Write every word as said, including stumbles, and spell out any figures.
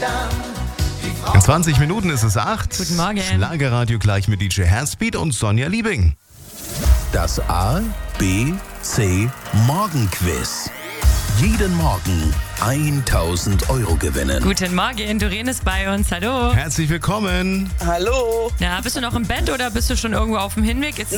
In zwanzig Minuten ist es acht. Guten Morgen. Schlagerradio gleich mit D J Herspeed und Sonja Liebing. Das A, B, C Morgenquiz. Jeden Morgen tausend Euro gewinnen. Guten Morgen, Doreen ist bei uns. Hallo. Herzlich willkommen. Hallo. Na, bist du noch im Bett oder bist du schon irgendwo auf dem Hinweg? Jetzt